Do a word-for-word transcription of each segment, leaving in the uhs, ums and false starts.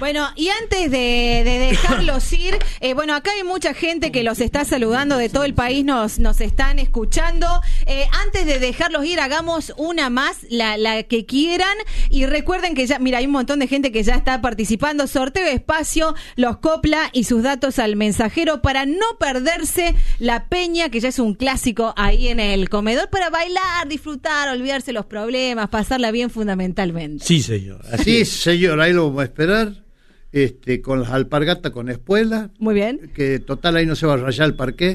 Bueno, y antes de, de dejarlos ir, eh, bueno, acá hay mucha gente que los está saludando de todo el país, nos, nos están escuchando. Eh, antes de dejarlos ir, hagamos una más, la, la que quieran. Y recuerden que ya, mira, hay un montón de gente que ya está participando. Sorteo de espacio, los Copla y sus datos al mensajero para no perderse la peña, que ya es un clásico ahí en el comedor, para bailar, disfrutar, olvidarse los problemas, pasarla bien fundamentalmente. Sí, señor. Así, señor, ahí lo vamos a esperar. Este, con las alpargatas con espuela. Muy bien. Que total ahí no se va a rayar el parqué.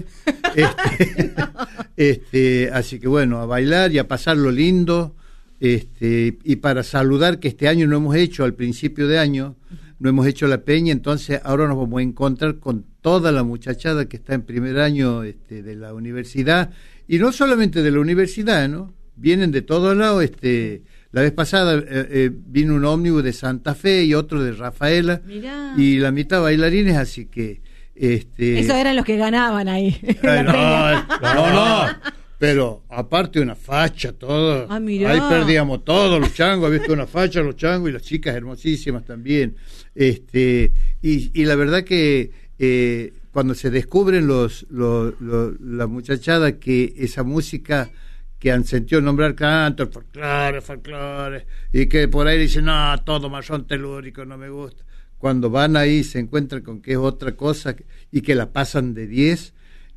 Este, no. este, así que bueno, a bailar y a pasarlo lindo. Este, y para saludar que este año no hemos hecho, al principio de año, no hemos hecho la peña, entonces ahora nos vamos a encontrar con toda la muchachada que está en primer año este, de la universidad, y no solamente de la universidad, ¿no? Vienen de todos lados. Este, la vez pasada eh, eh, vino un ómnibus de Santa Fe y otro de Rafaela. Mirá. Y la mitad bailarines, así que este esos eran los que ganaban ahí. Eh, no, no, no, pero aparte una facha, todo. Ah, mirá. Ahí perdíamos todos los changos, había una facha, los changos y las chicas hermosísimas también. Este y, y la verdad que eh, cuando se descubren los, los, los la muchachada que esa música que han sentido nombrar canto, folclore, folclore, y que por ahí dicen, no, todo marrón telúrico, no me gusta. Cuando van ahí se encuentran con que es otra cosa y que la pasan de diez.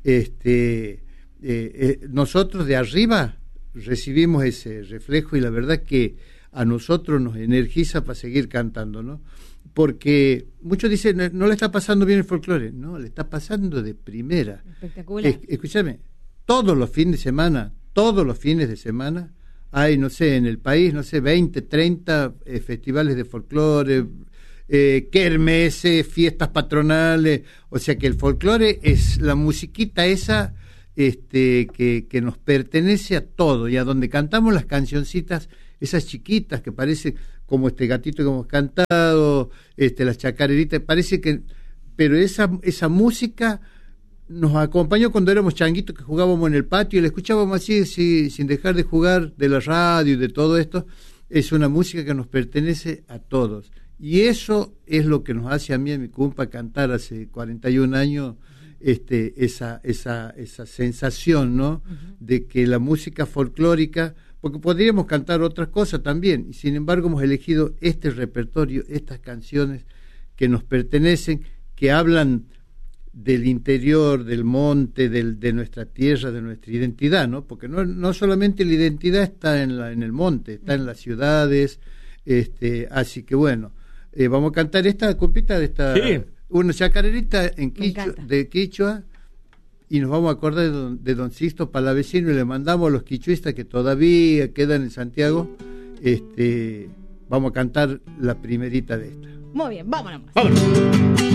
Este, eh, eh, nosotros de arriba recibimos ese reflejo y la verdad que a nosotros nos energiza para seguir cantando, ¿no? Porque muchos dicen, no, no le está pasando bien el folclore, no, le está pasando de primera. Espectacular. Es, escúchame, todos los fines de semana, todos los fines de semana hay, no sé, en el país, no sé, veinte, treinta eh, festivales de folclore, eh, kermeses, fiestas patronales, o sea que el folclore es la musiquita esa este, que, que nos pertenece a todo, y a donde cantamos las cancioncitas, esas chiquitas que parecen como este gatito que hemos cantado, este, las chacareritas, parece que, pero esa, esa música nos acompañó cuando éramos changuitos, que jugábamos en el patio y la escuchábamos así, así, sin dejar de jugar, de la radio y de todo esto. Es una música que nos pertenece a todos. Y eso es lo que nos hace a mí, a mi compa, cantar hace cuarenta y un años, este, esa, esa, esa sensación, ¿no? Uh-huh. De que la música folclórica, porque podríamos cantar otras cosas también, y sin embargo hemos elegido este repertorio, estas canciones que nos pertenecen, que hablan del interior, del monte, del, de nuestra tierra, de nuestra identidad, ¿no? Porque no, no solamente la identidad está en, la, en el monte, está en las ciudades, este, así que bueno, eh, vamos a cantar esta, compita, de esta, sí. Una chacarerita en quichua, de quichua, y nos vamos a acordar de don, de don Sixto Palavecino, y le mandamos a los quichuistas que todavía quedan en Santiago, este, vamos a cantar la primerita de esta. Muy bien, vámonos. Vámonos.